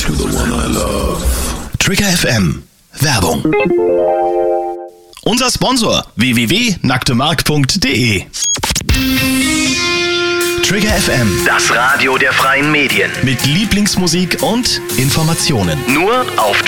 to the one I love. Trigger FM. Werbung. Unser Sponsor www.nacktemark.de. Trigger FM. Das Radio der freien Medien. Mit Lieblingsmusik und Informationen. Nur auf